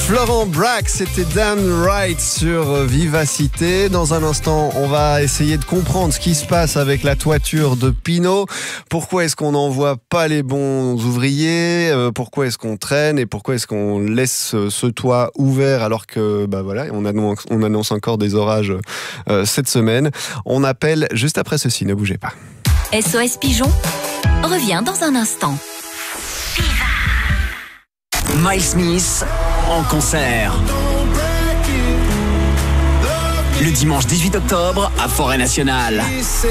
Florent Braque, c'était Dan Wright sur Vivacité. Dans un instant, on va essayer de comprendre ce qui se passe avec la toiture de Pinot. Pourquoi est-ce qu'on n'envoie pas les bons ouvriers ? Pourquoi est-ce qu'on traîne ? Et pourquoi est-ce qu'on laisse ce toit ouvert alors que, on annonce encore des orages cette semaine. On appelle juste après ceci, ne bougez pas. SOS Pigeon revient dans un instant. Miles Smith en concert. Le dimanche 18 octobre à Forêt Nationale.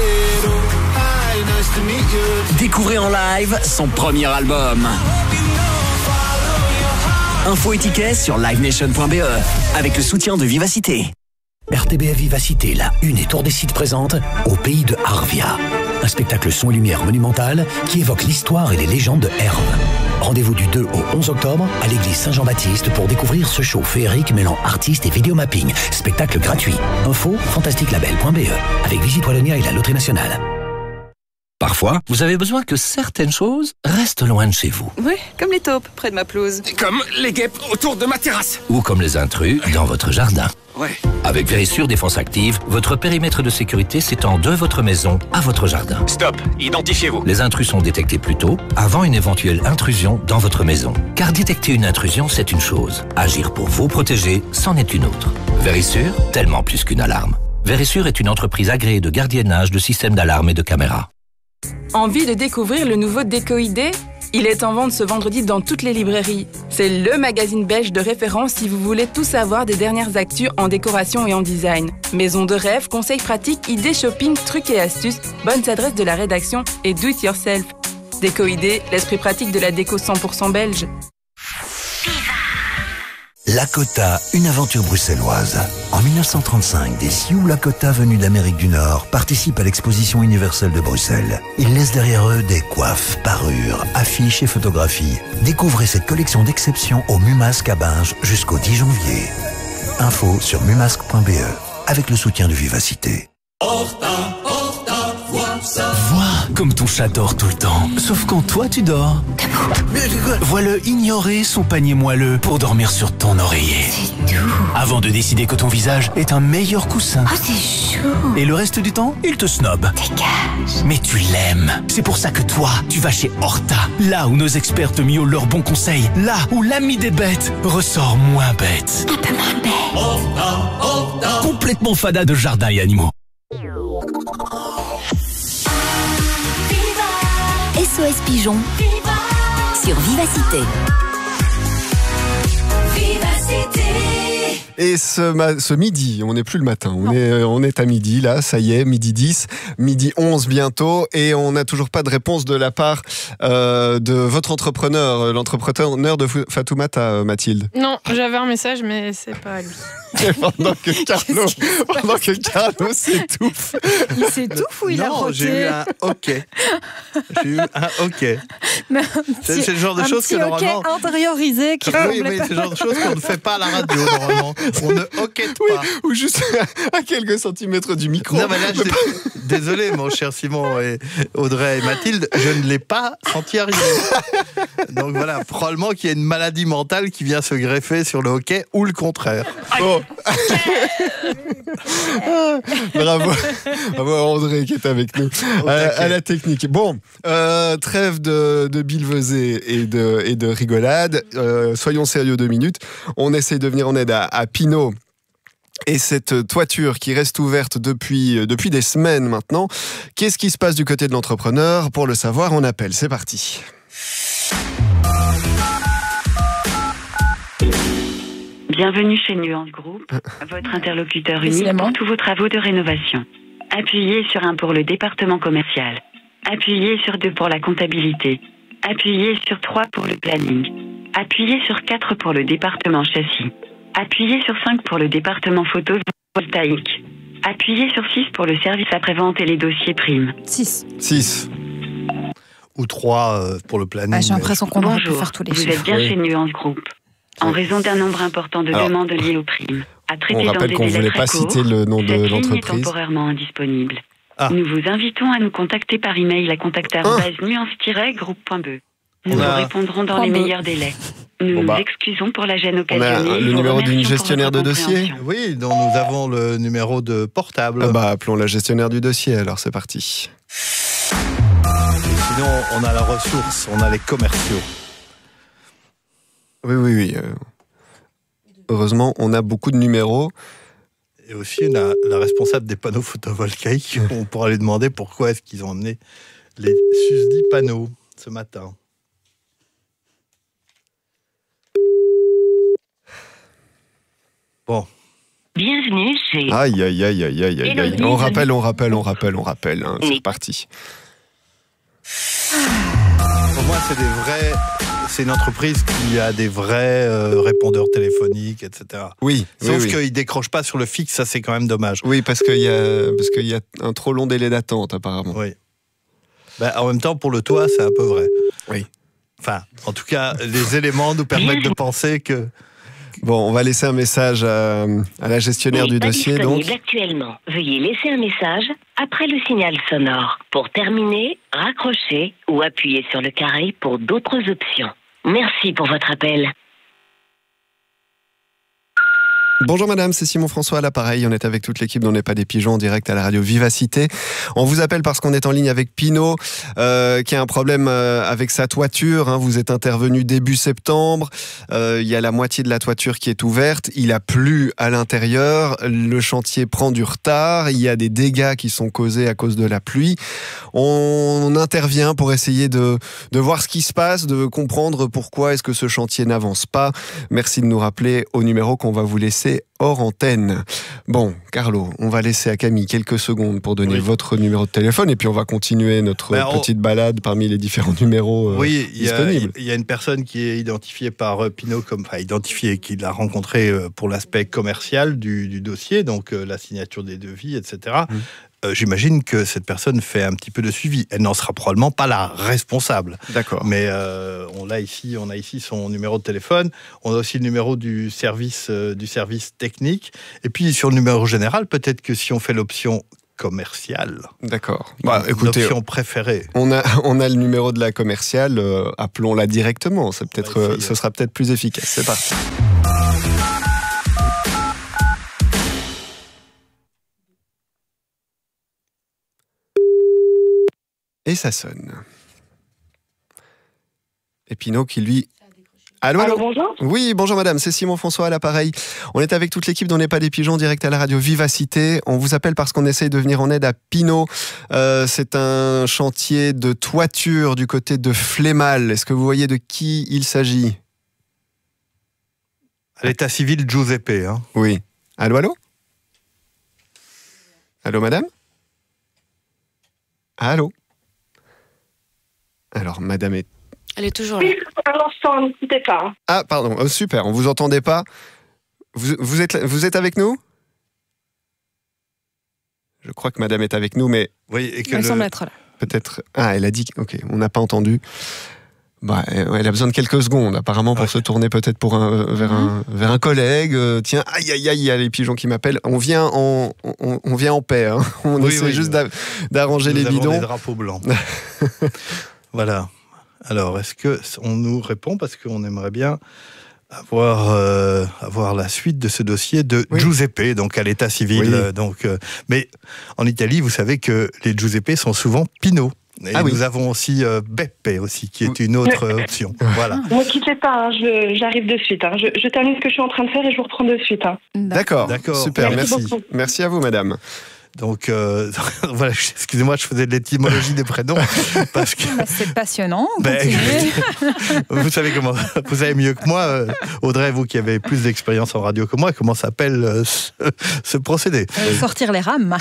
Découvrez en live son premier album. Infos et tickets sur livenation.be avec le soutien de Vivacité. RTBF Vivacité, la Une et Tour des Sites présente Au pays de Arvia. Un spectacle son et lumière monumental qui évoque l'histoire et les légendes de Herve. Rendez-vous du 2 au 11 octobre à l'église Saint-Jean-Baptiste pour découvrir ce show féerique mêlant artistes et vidéomapping. Spectacle gratuit. Info fantastiquelabel.be avec Visite Wallonia et la Loterie Nationale. Parfois, vous avez besoin que certaines choses restent loin de chez vous. Oui, comme les taupes près de ma pelouse. Comme les guêpes autour de ma terrasse. Ou comme les intrus dans votre jardin. Ouais. Avec Vérissure Défense Active, votre périmètre de sécurité s'étend de votre maison à votre jardin. Stop, identifiez-vous. Les intrus sont détectés plus tôt, avant une éventuelle intrusion dans votre maison. Car détecter une intrusion, c'est une chose. Agir pour vous protéger, c'en est une autre. Vérissure, tellement plus qu'une alarme. Vérissure est une entreprise agréée de gardiennage de systèmes d'alarme et de caméras. Envie de découvrir le nouveau Décoidé ? Il est en vente ce vendredi dans toutes les librairies. C'est le magazine belge de référence si vous voulez tout savoir des dernières actus en décoration et en design. Maison de rêve, conseils pratiques, idées shopping, trucs et astuces, bonnes adresses de la rédaction et do it yourself. Décoidé, l'esprit pratique de la déco 100% belge. Lakota, une aventure bruxelloise. En 1935, des Sioux Lakota venus d'Amérique du Nord participent à l'exposition universelle de Bruxelles. Ils laissent derrière eux des coiffes, parures, affiches et photographies. Découvrez cette collection d'exception au Mumasque à Binge jusqu'au 10 janvier. Info sur mumasque.be avec le soutien de Vivacité. Vois comme ton chat dort tout le temps. Sauf quand toi tu dors. Vois-le ignorer son panier moelleux pour dormir sur ton oreiller. C'est doux. Avant de décider que ton visage est un meilleur coussin. Oh, c'est chaud. Et le reste du temps, il te snob. Dégage. Mais tu l'aimes. C'est pour ça que toi, tu vas chez Horta. Là où nos experts te miaulent leurs bons conseils. Là où l'ami des bêtes ressort moins bête. Un peu moins bête. Complètement fada de jardin et animaux. SOS Pigeon sur Vivacité. Et ce midi, on n'est plus le matin, on est à midi là, ça y est, midi 10, midi 11 bientôt, et on n'a toujours pas de réponse de la part de votre entrepreneur, l'entrepreneur de Fatoumata, Mathilde. Non, j'avais un message, mais c'est pas lui. Pendant que Carlo s'étouffe. Il s'étouffe ou il a roté? Non, j'ai eu un OK. C'est le genre de choses que normalement... intériorisé qui Oui, mais c'est le genre de choses qu'on ne fait pas à la radio normalement. On ne hoquette pas. Ou juste à quelques centimètres du micro. Non, mais là, désolé, mon cher Simon et Audrey et Mathilde, je ne l'ai pas senti arriver. Donc voilà, probablement qu'il y a une maladie mentale qui vient se greffer sur le hockey ou le contraire. Oh. Bravo à André qui est avec nous à la technique. Bon, trêve de billevesées et de rigolade. Soyons sérieux 2 minutes. On essaye de venir en aide à Pinot et cette toiture qui reste ouverte depuis des semaines maintenant. Qu'est-ce qui se passe du côté de l'entrepreneur? Pour le savoir, on appelle. C'est parti. Bienvenue chez Nuance Group, votre interlocuteur unique pour tous vos travaux de rénovation. Appuyez sur 1 pour le département commercial. Appuyez sur 2 pour la comptabilité. Appuyez sur 3 pour le planning. Appuyez sur 4 pour le département châssis. Appuyez sur 5 pour le département photovoltaïque. Appuyez sur 6 pour le service après-vente et les dossiers primes. 6. Ou 3 pour le planning. J'ai l'impression qu'on aurait pu Bonjour, faire tous les vous chiffres. êtes bien chez Nuance Group. En raison d'un nombre important de demandes liées aux primes, à traiter On dans rappelle des qu'on ne délais voulait très pas courts, citer le nom de cette ligne est l'entreprise. temporairement indisponible. Ah. Nous vous invitons à nous contacter par email à contact@nuance-groupe.be. Nous vous répondrons dans les meilleurs délais. Nous nous excusons pour la gêne On occasionnée. a le numéro d'une gestionnaire de dossier. Oui, dont nous avons le numéro de portable. Appelons la gestionnaire du dossier, alors c'est parti. Sinon, on a la ressource, on a les commerciaux. Oui. Heureusement, on a beaucoup de numéros. Et aussi, on a la responsable des panneaux photovoltaïques. On pourra lui demander pourquoi est-ce qu'ils ont emmené les susdits panneaux ce matin. Bon. Bienvenue chez... Aïe. On rappelle. Hein, c'est reparti. Pour moi, c'est une entreprise qui a des vrais répondeurs téléphoniques, etc. Oui. Sauf qu'ils ne décrochent pas sur le fixe, ça c'est quand même dommage. Oui, parce qu'il y a un trop long délai d'attente, apparemment. Oui. En même temps, pour le toit, c'est un peu vrai. Oui. Enfin, en tout cas, les éléments nous permettent de penser que... Bon, on va laisser un message à la gestionnaire du dossier. Donc, actuellement. Veuillez laisser un message après le signal sonore. Pour terminer, raccrochez ou appuyez sur le carré pour d'autres options. Merci pour votre appel. bonjour madame, c'est Simon François à l'appareil. On est avec toute l'équipe d'On n'est pas des pigeons en direct à la radio Vivacité. On vous appelle parce qu'on est en ligne avec Pino, qui a un problème avec sa toiture. Hein. Vous êtes intervenu début septembre. Il y a la moitié de la toiture qui est ouverte. Il a plu à l'intérieur. Le chantier prend du retard. Il y a des dégâts qui sont causés à cause de la pluie. On intervient pour essayer de voir ce qui se passe, de comprendre pourquoi est-ce que ce chantier n'avance pas. Merci de nous rappeler au numéro qu'on va vous laisser hors antenne. Bon, Carlo, on va laisser à Camille quelques secondes pour donner votre numéro de téléphone et puis on va continuer notre petite balade parmi les différents numéros disponibles. Il y a une personne qui est identifiée par Pino qui l'a rencontré pour l'aspect commercial du dossier, donc la signature des devis, etc. J'imagine que cette personne fait un petit peu de suivi. Elle n'en sera probablement pas la responsable. D'accord. Mais on a ici son numéro de téléphone. On a aussi le numéro du service technique. Et puis sur le numéro général, peut-être que si on fait l'option commerciale. D'accord. Écoutez, l'option préférée. On a le numéro de la commerciale. Appelons-la directement. Ce sera peut-être plus efficace. C'est parti. Et ça sonne. Et Pino qui lui... Allô, bonjour. Oui, bonjour madame, c'est Simon François à l'appareil. On est avec toute l'équipe d'On n'est pas des pigeons, direct à la radio Vivacité. On vous appelle parce qu'on essaye de venir en aide à Pino. C'est un chantier de toiture du côté de Flémal. Est-ce que vous voyez de qui il s'agit? À l'état civil Giuseppe. Hein. Oui. Allô? Allô madame? Allô? Alors, madame est... Elle est toujours là. Oui, à l'instant, ne quittez pas. Ah, pardon, super, on vous entendait pas. Vous êtes avec nous? Je crois que madame est avec nous, mais... Oui, et que elle semble être là. Peut-être... Ah, elle a dit... Ok, on n'a pas entendu. Elle a besoin de quelques secondes, apparemment, pour se tourner peut-être vers un collègue. Tiens, aïe, il y a les pigeons qui m'appellent. On vient en paix. Hein. On essaie juste d'arranger les bidons. Nous avons des drapeaux blancs. Voilà. Alors, est-ce qu'on nous répond? Parce qu'on aimerait bien avoir la suite de ce dossier de Giuseppe, donc à l'état civil. Oui. Mais en Italie, vous savez que les Giuseppe sont souvent Pino. Et nous avons aussi Beppe aussi, qui est une autre option. Voilà. Ne quittez pas, hein, j'arrive de suite. Hein. Je termine ce que je suis en train de faire et je vous reprends de suite. Hein. D'accord. Super, merci. Merci à vous, madame. Donc, voilà, excusez-moi, je faisais de l'étymologie des prénoms. Parce que... c'est passionnant. Vous savez mieux que moi, Audrey, vous qui avez plus d'expérience en radio que moi, comment s'appelle ce procédé? Sortir les rames.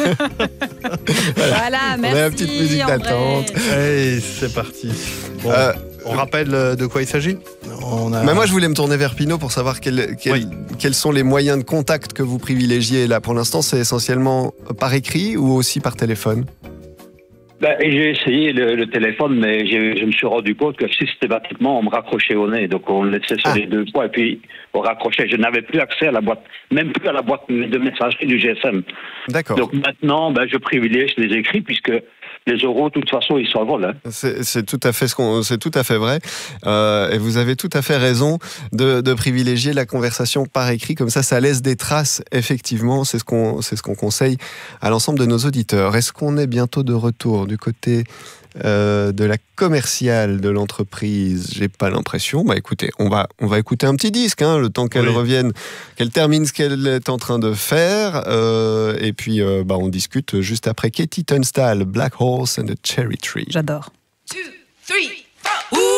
Voilà, merci. On a la petite musique d'attente. Et c'est parti. Bon, on rappelle de quoi il s'agit? Mais moi, je voulais me tourner vers Pino pour savoir quels sont les moyens de contact que vous privilégiez. Là, pour l'instant, c'est essentiellement par écrit ou aussi par téléphone? J'ai essayé le téléphone, mais je me suis rendu compte que systématiquement, on me raccrochait au nez. Donc, on le laissait sur les deux fois et puis on raccrochait. Je n'avais plus accès à la boîte, même plus à la boîte de messagerie du GSM. D'accord. Donc, maintenant, je privilégie les écrits puisque les euros, de toute façon, ils s'envolent. Hein. C'est tout à fait c'est tout à fait vrai. Et vous avez tout à fait raison de privilégier la conversation par écrit. Comme ça laisse des traces. Effectivement, c'est ce qu'on conseille à l'ensemble de nos auditeurs. Est-ce qu'on est bientôt de retour du côté de la commerciale de l'entreprise? J'ai pas l'impression. Bah écoutez, on va écouter un petit disque, hein, le temps qu'elle revienne, qu'elle termine ce qu'elle est en train de faire, et puis on discute juste après Katie Tunstall, Black Horse and the Cherry Tree. J'adore. 2, 3